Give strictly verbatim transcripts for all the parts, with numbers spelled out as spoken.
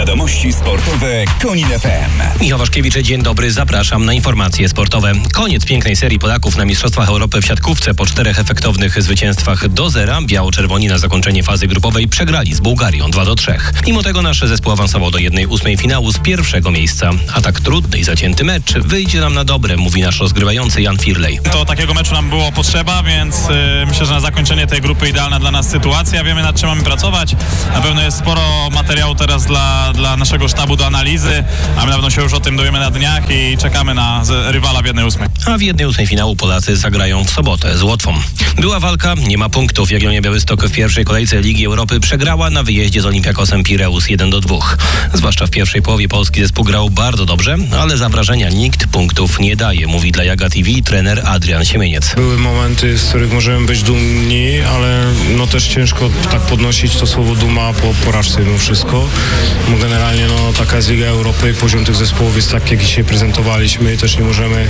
Wiadomości sportowe Konin F M. Michał Waszkiewicz, dzień dobry, zapraszam na informacje sportowe. Koniec pięknej serii Polaków na Mistrzostwach Europy w siatkówce. Po czterech efektownych zwycięstwach do zera biało-czerwoni na zakończenie fazy grupowej przegrali z Bułgarią dwa do trzech. Mimo tego nasz zespół awansował do jednej ósmej finału z pierwszego miejsca. A tak trudny i zacięty mecz wyjdzie nam na dobre, mówi nasz rozgrywający Jan Firlej. To takiego meczu nam było potrzeba, więc yy, myślę, że na zakończenie tej grupy idealna dla nas sytuacja. Wiemy, nad czym mamy pracować. Na pewno jest sporo materiału teraz dla, dla naszego sztabu do analizy, a my na pewno się już o tym dowiemy na dniach i czekamy na z, rywala w jednej ósmej. A w jednej ósmej finału Polacy zagrają w sobotę z Łotwą. Była walka, nie ma punktów. Jagiellonia Białystok w pierwszej kolejce Ligi Europy przegrała na wyjeździe z Olympiakosem Pireus jeden do dwóch. Zwłaszcza w pierwszej połowie polski zespół grał bardzo dobrze, ale za wrażenia nikt punktów nie daje, mówi dla Jaga T V trener Adrian Siemieniec. Były momenty, z których możemy być dumni, ale no też ciężko tak podnosić to słowo duma po porażce mimo wszystko. Bo generalnie no, taka jest Liga Europy, poziom tych zespołów jest tak, jak dzisiaj prezentowaliśmy. Też nie możemy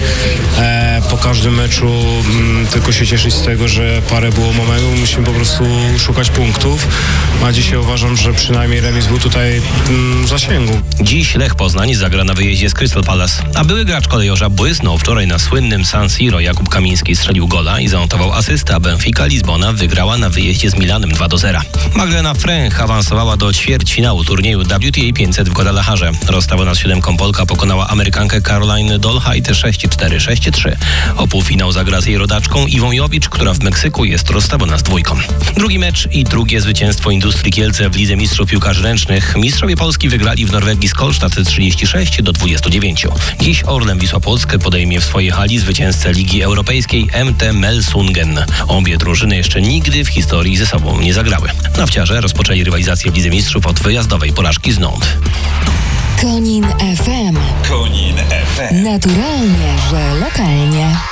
e, po każdym meczu m, tylko się cieszyć z tego, że parę było momentów. Musimy po prostu szukać punktów. A dzisiaj uważam, że przynajmniej remis był tutaj m, w zasięgu. Dziś Lech Poznań zagra na wyjeździe z Crystal Palace, a były gracz kolejorza błysnął wczoraj na słynnym San Siro. Jakub Kamiński strzelił gola i zanotował asystę, a Benfica Lizbona wygrała na wyjeździe z Milanem dwa do zera. Magdalena Fręch awansowała do ćwierćfinału turnieju W T A pięćset w Guadalajarze. Rozstawiona z siódemką Polka pokonała Amerykankę Caroline Dolhait sześć cztery sześć trzy. O półfinał zagra z jej rodaczką Iwą Jowicz, która w Meksyku jest rozstawiona z dwójką. Drugi mecz i drugie zwycięstwo Industrii Kielce w Lidze Mistrzów Piłkarzy Ręcznych. Mistrzowie Polski wygrali w Norwegii z Kolsztat trzydzieści sześć do dwudziestu dziewięciu. Dziś Orlen Wisła Płock podejmie w swojej hali zwycięzcę Ligi Europejskiej M T Melsungen. Obie drużyny jeszcze nigdy w historii ze sobą nie zagrały. Nawciarze rozpoczęli rywalizację w Lidze Mistrzów od wyjazdowej porażki z Nantes. Konin F M. Konin F M. Naturalnie, że lokalnie.